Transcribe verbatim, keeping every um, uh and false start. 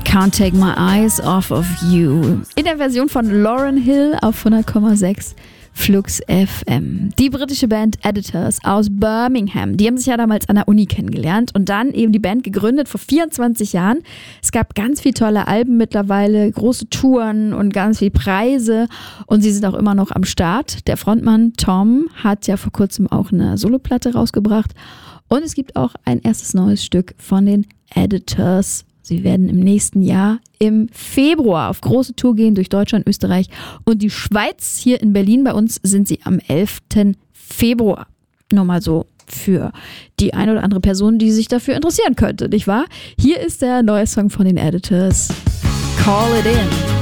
Can't Take My Eyes Off of You. In der Version von Lauryn Hill auf hundert Komma sechs Flux F M. Die britische Band Editors aus Birmingham, die haben sich ja damals an der Uni kennengelernt und dann eben die Band gegründet vor vierundzwanzig Jahren. Es gab ganz viele tolle Alben mittlerweile, große Touren und ganz viele Preise und sie sind auch immer noch am Start. Der Frontmann Tom hat ja vor kurzem auch eine Soloplatte rausgebracht und es gibt auch ein erstes neues Stück von den Editors. Sie werden im nächsten Jahr im Februar auf große Tour gehen durch Deutschland, Österreich und die Schweiz. Hier in Berlin bei uns sind sie am elften Februar. Nur mal so für die eine oder andere Person, die sich dafür interessieren könnte, nicht wahr? Hier ist der neue Song von den Editors. Call It In.